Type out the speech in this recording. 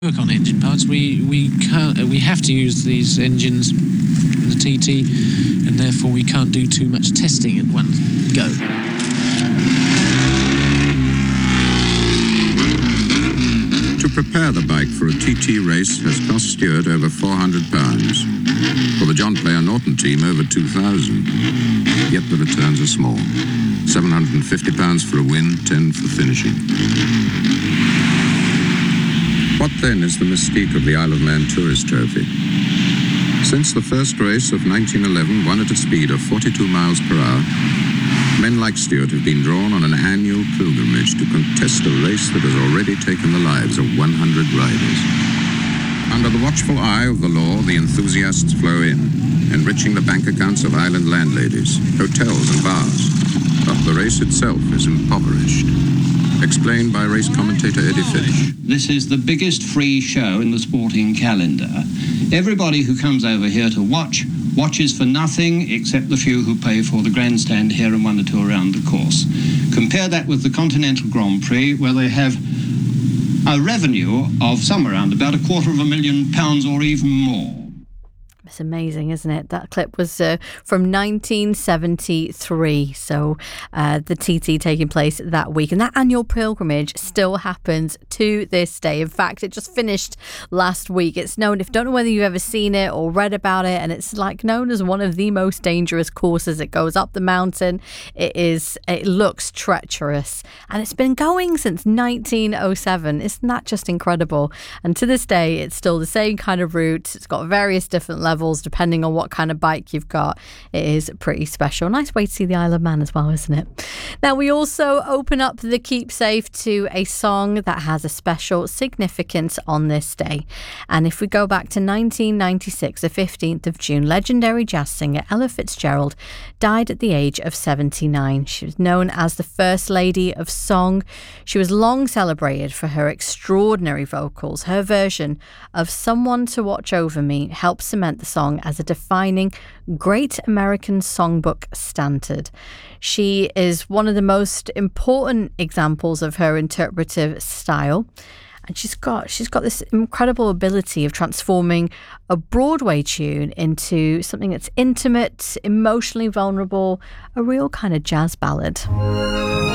Work on engine parts. We have to use these engines in the TT, and therefore we can't do too much testing at one go. To prepare the bike for a TT race has cost Stewart over £400. For the John Player Norton team, over £2,000. Yet the returns are small. £750 for a win, £10 for finishing. What then is the mystique of the Isle of Man Tourist Trophy? Since the first race of 1911 won at a speed of 42 miles per hour, men like Stewart have been drawn on an annual pilgrimage to contest a race that has already taken the lives of 100 riders. Under the watchful eye of the law, the enthusiasts flow in, enriching the bank accounts of island landladies, hotels and bars. But the race itself is impoverished. Explained by race commentator Eddie Finch. This is the biggest free show in the sporting calendar. Everybody who comes over here to watch, watches for nothing except the few who pay for the grandstand here and one or two around the course. Compare that with the Continental Grand Prix, where they have a revenue of somewhere around about £250,000 or even more. It's amazing, isn't it? That clip was from 1973, so the TT taking place that week. And that annual pilgrimage still happens to this day. In fact, it just finished last week. It's known, if you don't know whether you've ever seen it or read about it, and it's like known as one of the most dangerous courses. It goes up the mountain. It looks treacherous. And it's been going since 1907. Isn't that just incredible? And to this day, it's still the same kind of route. It's got various different levels depending on what kind of bike you've got. It is pretty special. Nice way to see the Isle of Man as well, isn't it? Now, we also open up the Keep Safe to a song that has a special significance on this day. And if we go back to 1996, the 15th of June, legendary jazz singer Ella Fitzgerald died at the age of 79. She was known as the First Lady of Song. She was long celebrated for her extraordinary vocals. Her version of Someone to Watch Over Me helped cement the song as a defining great American songbook standard. She is one of the most important examples of her interpretive style. And she's got this incredible ability of transforming a Broadway tune into something that's intimate, emotionally vulnerable, a real kind of jazz ballad.